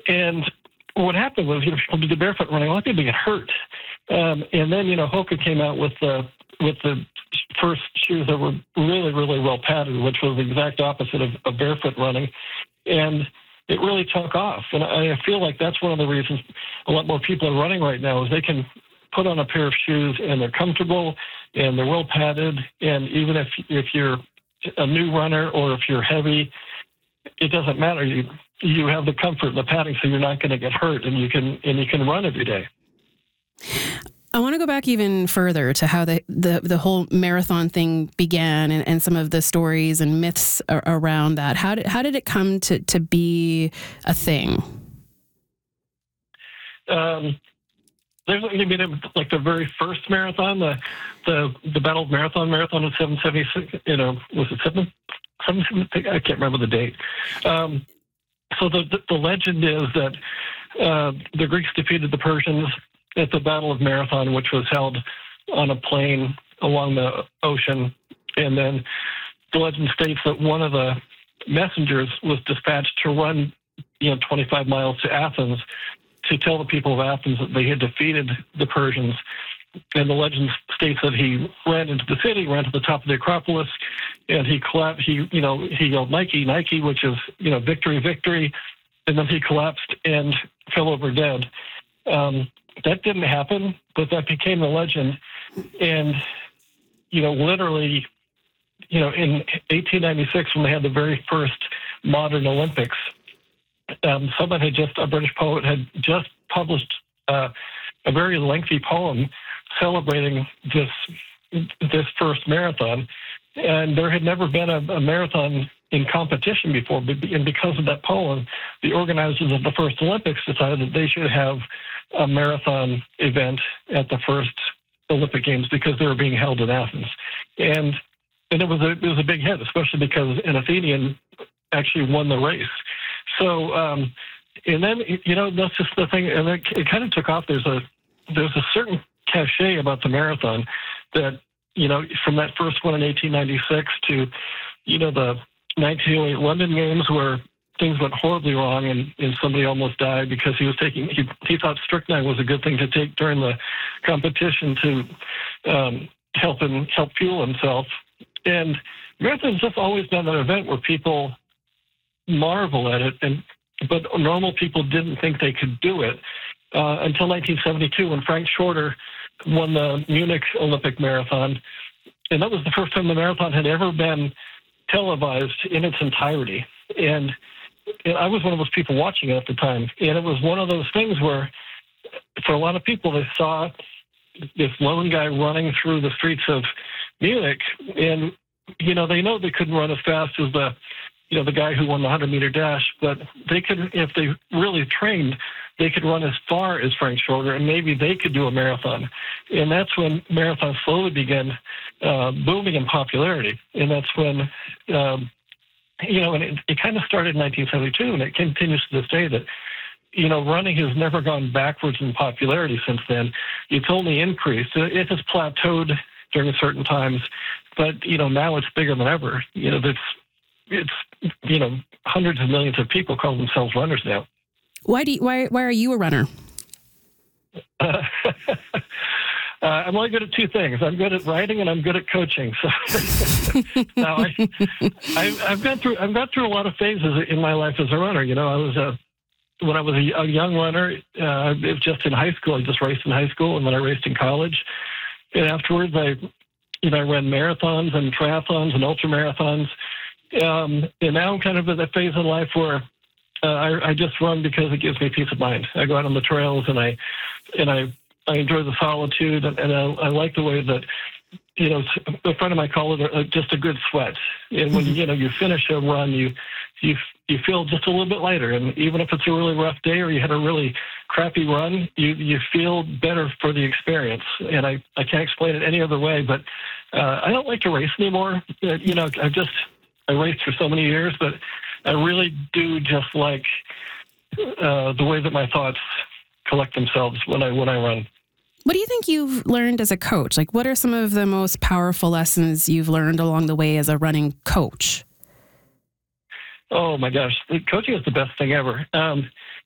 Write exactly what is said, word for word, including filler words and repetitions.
And what happened was, you know, people did the barefoot running, a lot of people get hurt. Um, and then, you know, Hoka came out with the, with the first shoes that were really, really well padded, which was the exact opposite of, of barefoot running. And it really took off. And I feel like that's one of the reasons a lot more people are running right now is they can put on a pair of shoes and they're comfortable and they're well padded. And even if, if you're a new runner or if you're heavy, it doesn't matter. You, you have the comfort of the padding, so you're not going to get hurt, and you can, and you can run every day. I want to go back even further to how the, the, the whole marathon thing began and, and some of the stories and myths ar- around that. How did how did it come to, to be a thing? Um, there's I mean, like the very first marathon, the the the Battle of Marathon Marathon of seven seventy-six. You know, was it seven? seven I can't remember the date. Um, so the, the the legend is that uh, the Greeks defeated the Persians at the Battle of Marathon, which was held on a plain along the ocean. And then the legend states that one of the messengers was dispatched to run, you know, twenty-five miles to Athens to tell the people of Athens that they had defeated the Persians. And the legend states that he ran into the city, ran to the top of the Acropolis, and he collapsed. He, you know, he yelled Nike, Nike, which is, you know, victory, victory. And then he collapsed and fell over dead. Um, That didn't happen, but that became a legend. And, you know, literally, you know, in eighteen ninety-six, when they had the very first modern Olympics, um, someone had just, a British poet had just published uh, a very lengthy poem celebrating this this first marathon. And there had never been a, a marathon in competition before. And because of that poem, the organizers of the first Olympics decided that they should have a marathon event at the first Olympic Games because they were being held in Athens. And and it was a it was a big hit, especially because an Athenian actually won the race. So um, and then, you know, that's just the thing, and it, it kind of took off. There's a there's a certain cachet about the marathon that, you know, from that first one in eighteen ninety-six to, you know, the nineteen oh eight London Games where things went horribly wrong and, and somebody almost died because he was taking, he, he thought strychnine was a good thing to take during the competition to um, help him, help fuel himself. And marathon's just always been an event where people marvel at it, and but normal people didn't think they could do it uh, until nineteen seventy-two when Frank Shorter won the Munich Olympic Marathon. And that was the first time the marathon had ever been televised in its entirety. And, and I was one of those people watching it at the time. And it was one of those things where, for a lot of people, they saw this lone guy running through the streets of Munich. And, you know, they know they couldn't run as fast as the, you know, the guy who won the hundred-meter dash, but they could, if they really trained, they could run as far as Frank Shorter, and maybe they could do a marathon. And that's when marathons slowly began uh, booming in popularity. And that's when, um, you know, and it, it kind of started in nineteen seventy-two, and it continues to this day that, you know, running has never gone backwards in popularity since then. It's only increased. It has plateaued during certain times, but, you know, now it's bigger than ever. You know, it's, it's you know, hundreds of millions of people call themselves runners now. Why do you, why why are you a runner? Uh, uh, I'm only good at two things. I'm good at writing and I'm good at coaching. So now I, I, I've gone through I've gone through a lot of phases in my life as a runner. You know, I was a when I was a, a young runner, uh, it was just in high school. I just raced in high school, and then I raced in college. And afterwards, I you know I ran marathons and triathlons and ultra marathons. Um, and now I'm kind of at that phase in life where uh, I, I just run because it gives me peace of mind. I go out on the trails and I and I, I enjoy the solitude, and, and I, I like the way that, you know, a friend of mine called it a, just a good sweat. And when, you know, you finish a run, you, you, you feel just a little bit lighter. And even if it's a really rough day or you had a really crappy run, you, you feel better for the experience. And I, I can't explain it any other way, but uh, I don't like to race anymore. Uh, you know, I just, I raced for so many years, but I really do just like uh, the way that my thoughts collect themselves when I when I run. What do you think you've learned as a coach? Like, what are some of the most powerful lessons you've learned along the way as a running coach? Oh my gosh, coaching is the best thing ever. Um,